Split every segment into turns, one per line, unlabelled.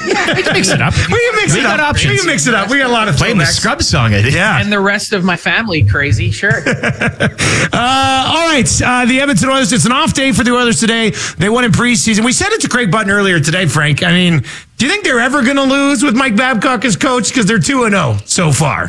Yeah, we can mix it up.
We got options.
We can mix it up. We got a lot of
playing the Scrubs song. I think.
Yeah.
And the rest of my family crazy, sure.
All right. The Edmonton Oilers, it's an off day for the Oilers today. They won in preseason. We said it to Craig Button earlier today, Frank. I mean, do you think they're ever going to lose with Mike Babcock as coach? Because they're 2-0 so far.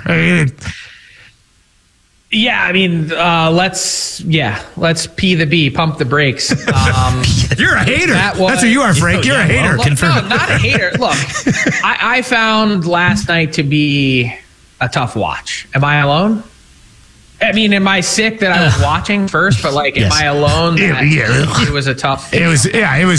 Yeah, I mean, let's pee the bee, pump the brakes.
You're a hater. That's what you are, Frank. You're a hater.
Look, no, not a hater. Look, I found last night to be a tough watch. Am I alone? I mean, am I sick that I was watching first? But am I alone? It was a tough.
It was.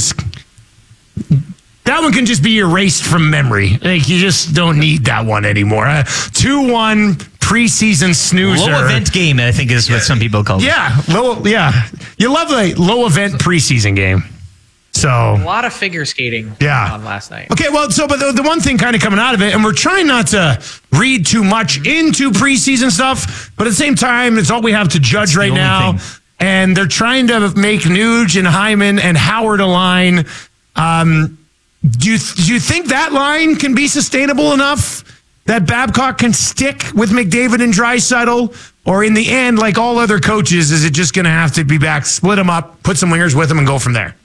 That one can just be erased from memory. You just don't need that one anymore. 2-1 preseason snoozer.
Low event game, I think, is what some people call it.
Yeah, you love a low event preseason game. So
a lot of figure skating on last night.
Okay, well, but the one thing kind of coming out of it, and we're trying not to read too much into preseason stuff, but at the same time, it's all we have to judge right now. And they're trying to make Nuge and Hyman and Howard a line. Do you think that line can be sustainable enough that Babcock can stick with McDavid and Draisaitl? Or in the end, like all other coaches, is it just going to have to be back, split them up, put some wingers with them, and go from there?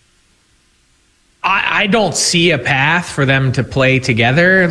I don't see a path for them to play together.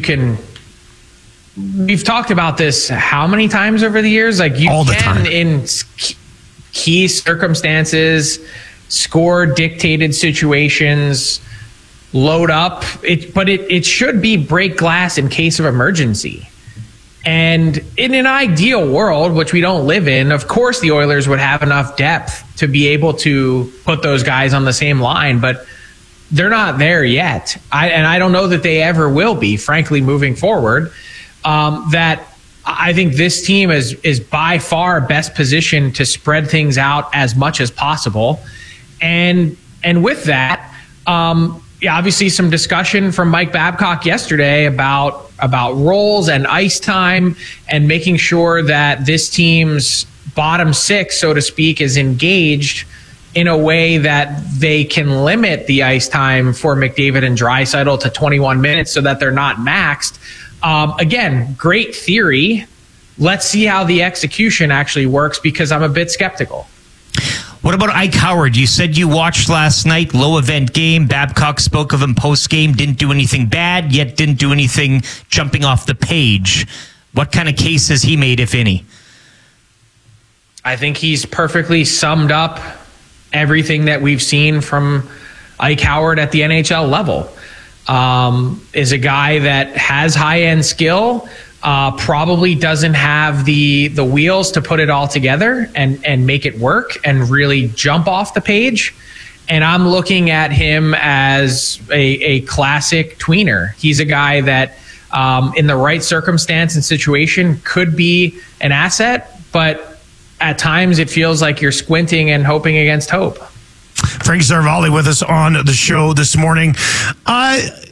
We've talked about this how many times over the years?
All the time.
In key circumstances, score dictated situations, load up. But it should be break glass in case of emergency. And in an ideal world, which we don't live in, of course the Oilers would have enough depth to be able to put those guys on the same line, but they're not there yet. I don't know that they ever will be, frankly, moving forward. That I think this team is by far best positioned to spread things out as much as possible. And with that, obviously some discussion from Mike Babcock yesterday about roles and ice time and making sure that this team's bottom six, so to speak, is engaged in a way that they can limit the ice time for McDavid and Draisaitl to 21 minutes so that they're not maxed. Again, great theory. Let's see how the execution actually works, because I'm a bit skeptical.
What about Ike Howard? You said you watched last night, low event game. Babcock spoke of him post game, didn't do anything bad, yet didn't do anything jumping off the page. What kind of case has he made, if any?
I think he's perfectly summed up everything that we've seen from Ike Howard at the NHL level. Is a guy that has high-end skill, probably doesn't have the wheels to put it all together and make it work and really jump off the page. And I'm looking at him as a classic tweener. He's a guy that in the right circumstance and situation could be an asset, but at times it feels like you're squinting and hoping against hope.
Frank Saravalli with us on the show this morning.